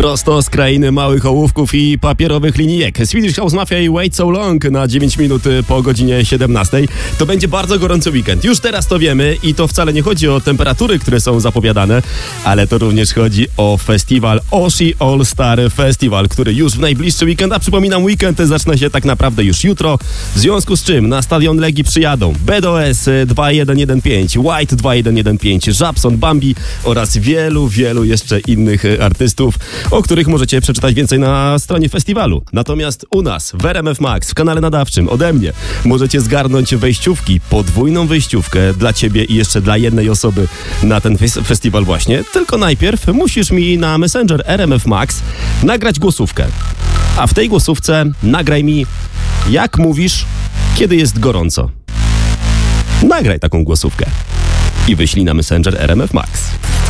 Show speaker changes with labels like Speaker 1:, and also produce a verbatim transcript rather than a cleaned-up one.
Speaker 1: Prosto z krainy małych ołówków i papierowych linijek. Swedish House Mafia i Wait So Long na dziewięć minut po godzinie siedemnastej. To będzie bardzo gorący weekend. Już teraz to wiemy i to wcale nie chodzi o temperatury, które są zapowiadane, ale to również chodzi o festiwal Oshi All Star Festival, który już w najbliższy weekend, a przypominam, weekend zaczyna się tak naprawdę już jutro, w związku z czym na stadion Legii przyjadą B D O S dwa jeden jeden pięć, White dwa jeden jeden pięć, Żabson, Bambi oraz wielu, wielu jeszcze innych artystów, o których możecie przeczytać więcej na stronie festiwalu. Natomiast u nas w R M F Max, w kanale nadawczym, ode mnie możecie zgarnąć wejściówki, podwójną wejściówkę dla ciebie i jeszcze dla jednej osoby na ten fes- festiwal właśnie. Tylko najpierw musisz mi na Messenger R M F Max nagrać głosówkę. A w tej głosówce nagraj mi, jak mówisz, kiedy jest gorąco. Nagraj taką głosówkę i wyślij na Messenger R M F Max.